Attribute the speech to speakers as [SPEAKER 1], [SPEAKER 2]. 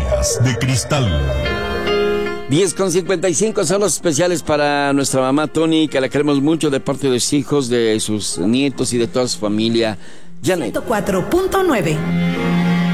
[SPEAKER 1] Líneas de Cristal.
[SPEAKER 2] 10:55 son los especiales para nuestra mamá Tony, que la queremos mucho, de parte de sus hijos, de sus nietos y de toda su familia. Janet.
[SPEAKER 3] 104.9.